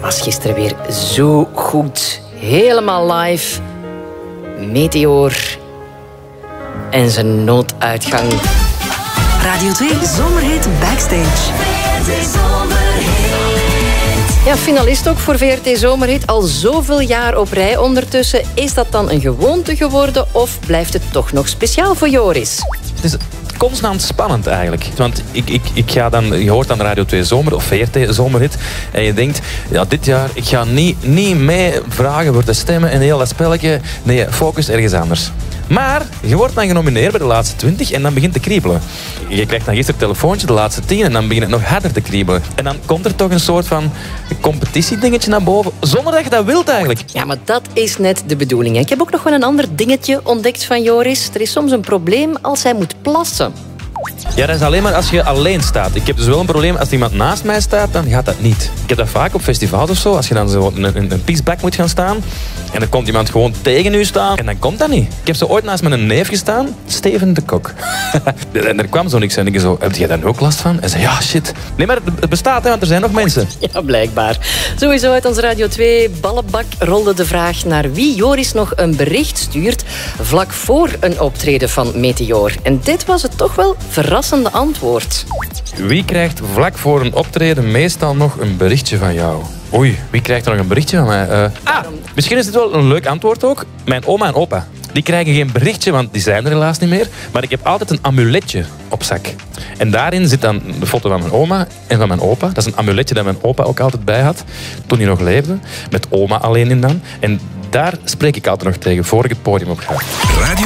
was gisteren weer zo goed. Helemaal live. Meteor en zijn nooduitgang. Radio 2 Zomerhit Backstage. Ja, finalist ook voor VRT Zomerhit. Al zoveel jaar op rij ondertussen. Is dat dan een gewoonte geworden of blijft het toch nog speciaal voor Joris? Het is constant spannend eigenlijk. Want ik ga dan, je hoort dan Radio 2 Zomer of VRT Zomerhit en je denkt, ja, dit jaar, ik ga niet mee vragen voor te stemmen en heel dat spelletje. Nee, focus ergens anders. Maar je wordt dan genomineerd bij de laatste 20 en dan begint te kriebelen. Je krijgt dan gisteren een telefoontje, de laatste 10 en dan begint het nog harder te kriebelen. En dan komt er toch een soort van competitiedingetje naar boven, zonder dat je dat wilt eigenlijk. Ja, maar dat is net de bedoeling. Hè. Ik heb ook nog wel een ander dingetje ontdekt van Joris. Er is soms een probleem als hij moet plassen. Ja, dat is alleen maar als je alleen staat. Ik heb dus wel een probleem, als iemand naast mij staat, dan gaat dat niet. Ik heb dat vaak op festivals of zo, als je dan zo een piesbak moet gaan staan en dan komt iemand gewoon tegen u staan en dan komt dat niet. Ik heb zo ooit naast mijn neef gestaan, Steven de Kok. En er kwam zo niks en ik zo, heb jij daar ook last van? En zei, ja, shit. Nee, maar het bestaat, hè, want er zijn nog mensen. Ja, blijkbaar. Sowieso uit onze Radio 2 ballenbak rolde de vraag naar wie Joris nog een bericht stuurt vlak voor een optreden van Meteor. En dit was het toch wel verrassende antwoord. Wie krijgt vlak voor een optreden meestal nog een berichtje van jou? Oei, wie krijgt er nog een berichtje van mij? Misschien is dit wel een leuk antwoord ook. Mijn oma en opa. Die krijgen geen berichtje, want die zijn er helaas niet meer. Maar ik heb altijd een amuletje op zak. En daarin zit dan de foto van mijn oma en van mijn opa. Dat is een amuletje dat mijn opa ook altijd bij had, toen hij nog leefde. Met oma alleen in dan. En daar spreek ik altijd nog tegen, voor ik het podium op ga.